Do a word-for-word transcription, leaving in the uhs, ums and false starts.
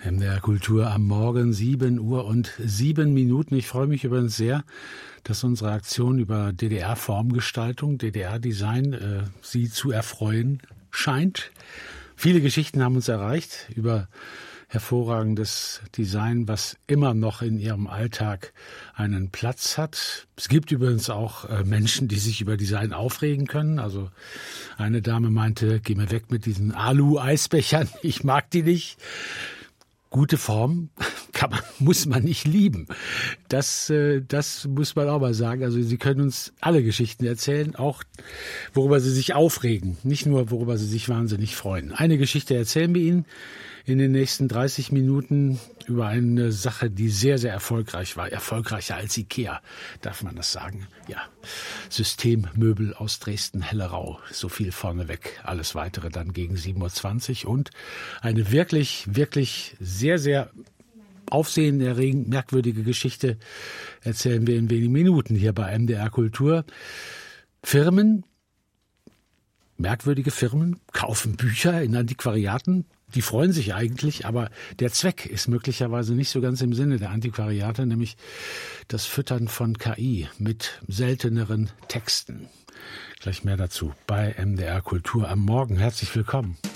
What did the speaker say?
M D R Kultur am Morgen, sieben Uhr und sieben Minuten. Ich freue mich übrigens sehr, dass unsere Aktion über D D R-Formgestaltung, D D R-Design äh, Sie zu erfreuen scheint. Viele Geschichten haben uns erreicht über hervorragendes Design, was immer noch in ihrem Alltag einen Platz hat. Es gibt übrigens auch äh, Menschen, die sich über Design aufregen können. Also eine Dame meinte, geh mir weg mit diesen Alu-Eisbechern, ich mag die nicht. Gute Form kann man, muss man nicht lieben. Das, äh, das muss man auch mal sagen. Also Sie können uns alle Geschichten erzählen, auch worüber Sie sich aufregen, nicht nur worüber Sie sich wahnsinnig freuen. Eine Geschichte erzählen wir Ihnen in den nächsten dreißig Minuten über eine Sache, die sehr, sehr erfolgreich war. Erfolgreicher als Ikea, darf man das sagen. Ja, Systemmöbel aus Dresden-Hellerau. So viel vorneweg. Alles Weitere dann gegen sieben Uhr zwanzig. Und eine wirklich, wirklich sehr, sehr aufsehenerregend merkwürdige Geschichte erzählen wir in wenigen Minuten hier bei M D R Kultur. Firmen, merkwürdige Firmen, kaufen Bücher in Antiquariaten. Die freuen sich eigentlich, aber der Zweck ist möglicherweise nicht so ganz im Sinne der Antiquariate, nämlich das Füttern von K I mit selteneren Texten. Gleich mehr dazu bei M D R Kultur am Morgen. Herzlich willkommen.